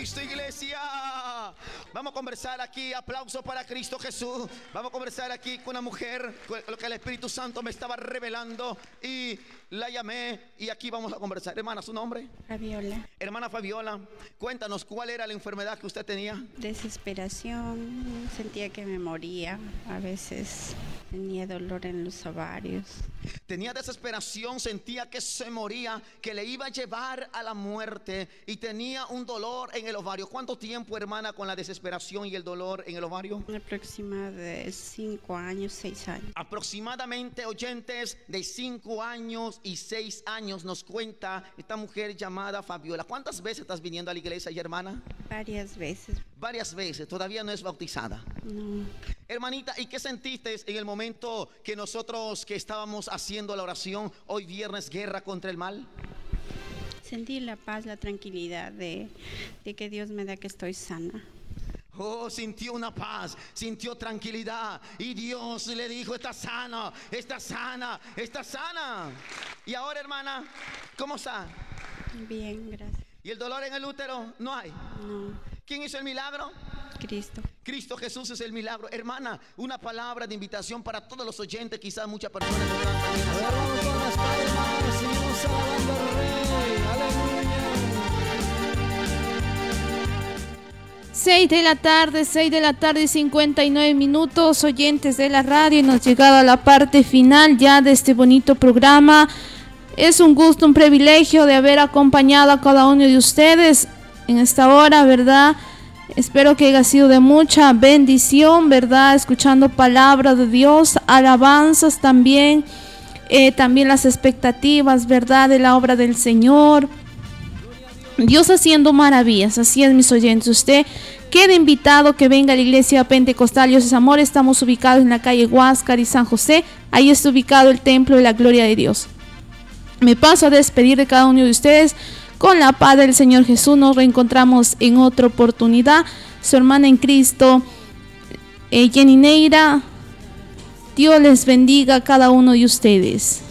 Cristo, iglesia. Vamos a conversar aquí, aplauso para Cristo Jesús. Vamos a conversar aquí con una mujer, lo que el Espíritu Santo me estaba revelando y la llamé y aquí vamos a conversar. Hermana, ¿su nombre? Fabiola. Hermana Fabiola, cuéntanos, ¿cuál era la enfermedad que usted tenía? Desesperación, sentía que me moría, a veces tenía dolor en los ovarios. Tenía desesperación, sentía que se moría, que le iba a llevar a la muerte y tenía un dolor en el ovario. ¿Cuánto tiempo, hermana, con la desesperación y el dolor en el ovario? Aproximadamente 5 años, 6 años. Aproximadamente, oyentes, de 5 años y 6 años nos cuenta esta mujer llamada Fabiola. ¿Cuántas veces estás viniendo a la iglesia, hermana? Varias veces. Varias veces, todavía no es bautizada. No. Hermanita, ¿y qué sentiste en el momento que nosotros que estábamos haciendo la oración hoy viernes, guerra contra el mal? Sentí la paz, la tranquilidad de que Dios me da que estoy sana. Oh, sintió una paz, sintió tranquilidad y Dios le dijo: está sana, está sana, está sana. Y ahora, hermana, ¿cómo está? Bien, gracias. ¿Y el dolor en el útero? No hay. No. ¿Quién hizo el milagro? Cristo. Cristo Jesús es el milagro. Hermana, una palabra de invitación para todos los oyentes, quizás muchas personas. A ver, vamos con las palmas, seguimos alabando al Rey. Aleluya. 6 de la tarde, 59 minutos, oyentes de la radio. Hemos llegado a la parte final ya de este bonito programa. Es un gusto, un privilegio de haber acompañado a cada uno de ustedes en esta hora, ¿verdad? Espero que haya sido de mucha bendición, ¿verdad? Escuchando palabra de Dios, alabanzas también, también las expectativas, ¿verdad? De la obra del Señor. Dios haciendo maravillas, así es, mis oyentes. Usted queda invitado que venga a la iglesia pentecostal Dios es Amor. Estamos ubicados en la calle Huáscar y San José. Ahí está ubicado el templo de la gloria de Dios. Me paso a despedir de cada uno de ustedes con la paz del Señor Jesús. Nos reencontramos en otra oportunidad. Su hermana en Cristo, Jenny Neira. Dios les bendiga a cada uno de ustedes.